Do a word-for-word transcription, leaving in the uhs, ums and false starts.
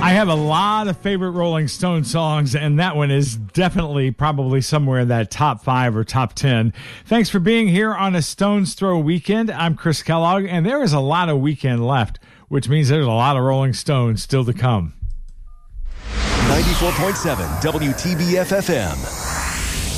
I have a lot of favorite Rolling Stone songs, and that one is definitely probably somewhere in that top five or top ten. Thanks for being here on a Stone's Throw weekend. I'm Chris Kellogg, and there is a lot of weekend left, which means there's a lot of Rolling Stones still to come. ninety-four point seven W T B F F M.